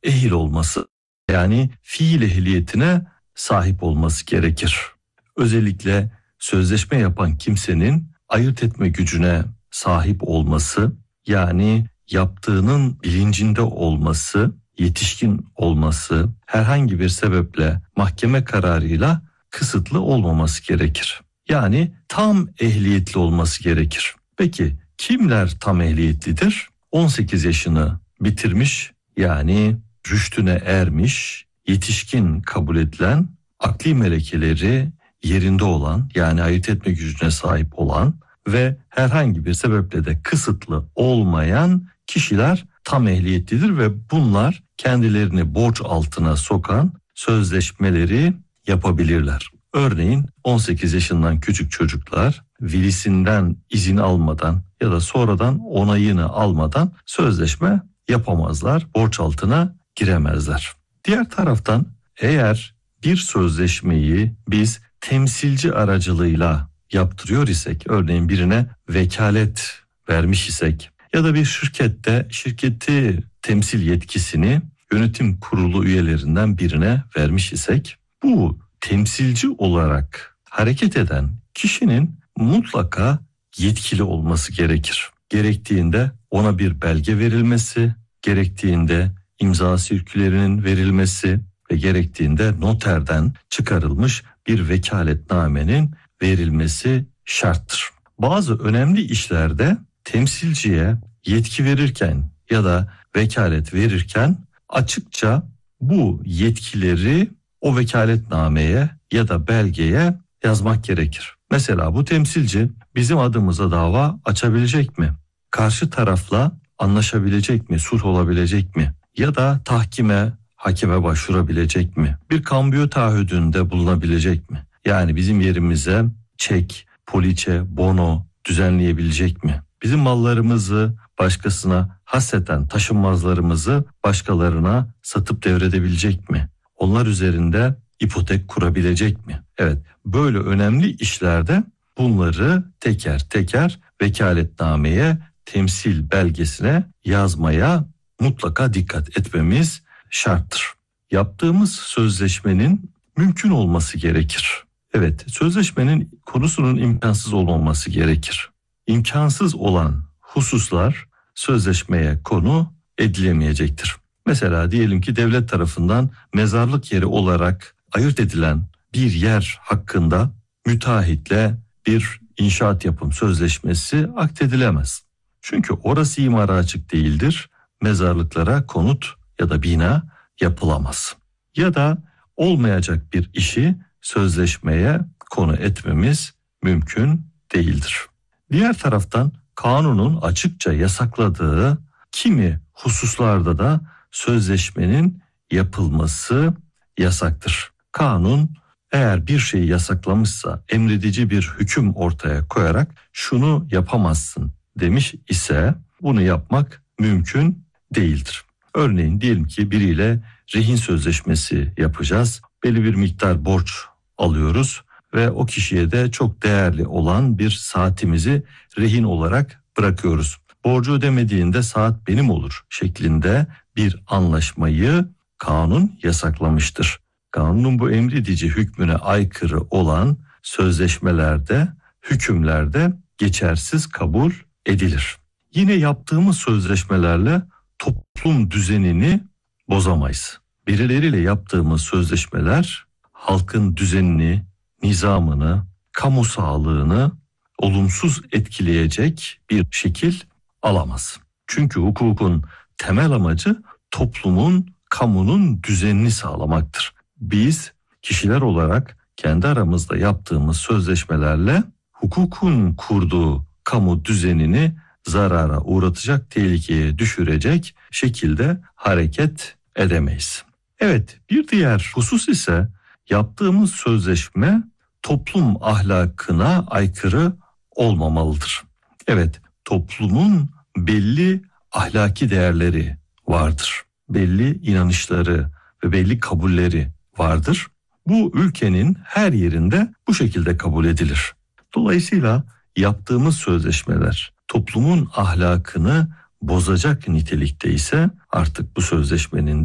ehil olması, yani fiil ehliyetine sahip olması gerekir. Özellikle sözleşme yapan kimsenin ayırt etme gücüne sahip olması, yani yaptığının bilincinde olması, yetişkin olması, herhangi bir sebeple mahkeme kararıyla kısıtlı olmaması gerekir. Yani tam ehliyetli olması gerekir. Peki kimler tam ehliyetlidir? 18 yaşını bitirmiş, yani rüştüne ermiş, yetişkin kabul edilen, akli melekeleri yerinde olan, yani ayırt etme gücüne sahip olan ve herhangi bir sebeple de kısıtlı olmayan kişiler tam ehliyetlidir ve bunlar kendilerini borç altına sokan sözleşmeleri yapabilirler. Örneğin 18 yaşından küçük çocuklar velisinden izin almadan ya da sonradan onayını almadan sözleşme yapamazlar, borç altına giremezler. Diğer taraftan eğer bir sözleşmeyi biz temsilci aracılığıyla yaptırıyor isek, örneğin birine vekalet vermiş isek ya da bir şirkette şirketi temsil yetkisini yönetim kurulu üyelerinden birine vermiş isek, bu temsilci olarak hareket eden kişinin mutlaka yetkili olması gerekir. Gerektiğinde ona bir belge verilmesi, gerektiğinde imza sirkülerinin verilmesi ve gerektiğinde noterden çıkarılmış bir vekaletnamenin verilmesi şarttır. Bazı önemli işlerde temsilciye yetki verirken ya da vekalet verirken açıkça bu yetkileri o vekaletnameye ya da belgeye yazmak gerekir. Mesela bu temsilci bizim adımıza dava açabilecek mi? Karşı tarafla anlaşabilecek mi? Sulh olabilecek mi? Ya da hakime başvurabilecek mi? Bir kambiyo taahhüdünde bulunabilecek mi? Yani bizim yerimize çek, poliçe, bono düzenleyebilecek mi? Bizim mallarımızı başkasına hasreten taşınmazlarımızı başkalarına satıp devredebilecek mi? Onlar üzerinde ipotek kurabilecek mi? Evet, böyle önemli işlerde bunları teker teker vekaletnameye, temsil belgesine yazmaya mutlaka dikkat etmemiz şarttır. Yaptığımız sözleşmenin mümkün olması gerekir. Evet, sözleşmenin konusunun imkansız olmaması gerekir. İmkansız olan hususlar sözleşmeye konu edilemeyecektir. Mesela diyelim ki devlet tarafından mezarlık yeri olarak ayırt edilen bir yer hakkında müteahhitle bir inşaat yapım sözleşmesi akdedilemez. Çünkü orası imara açık değildir. Mezarlıklara konut ya da bina yapılamaz. Ya da olmayacak bir işi sözleşmeye konu etmemiz mümkün değildir. Diğer taraftan kanunun açıkça yasakladığı kimi hususlarda da sözleşmenin yapılması yasaktır. Kanun eğer bir şeyi yasaklamışsa, emredici bir hüküm ortaya koyarak şunu yapamazsın demiş ise bunu yapmak mümkün değildir. Örneğin diyelim ki biriyle rehin sözleşmesi yapacağız. Belli bir miktar borç alıyoruz ve o kişiye de çok değerli olan bir saatimizi rehin olarak bırakıyoruz. Borcu ödemediğinde saat benim olur şeklinde bir anlaşmayı kanun yasaklamıştır. Kanunun bu emredici hükmüne aykırı olan sözleşmelerde, hükümlerde geçersiz kabul edilir. Yine yaptığımız sözleşmelerle toplum düzenini bozamayız. Birileriyle yaptığımız sözleşmeler halkın düzenini, nizamını, kamu sağlığını olumsuz etkileyecek bir şekil alamaz. Çünkü hukukun temel amacı toplumun, kamunun düzenini sağlamaktır. Biz kişiler olarak kendi aramızda yaptığımız sözleşmelerle hukukun kurduğu kamu düzenini zarara uğratacak, tehlikeye düşürecek şekilde hareket edemeyiz. Evet, bir diğer husus ise yaptığımız sözleşme toplum ahlakına aykırı olmamalıdır. Evet, toplumun belli ahlaki değerleri vardır. Belli inanışları ve belli kabulleri vardır. Bu ülkenin her yerinde bu şekilde kabul edilir. Dolayısıyla yaptığımız sözleşmeler toplumun ahlakını bozacak nitelikte ise artık bu sözleşmenin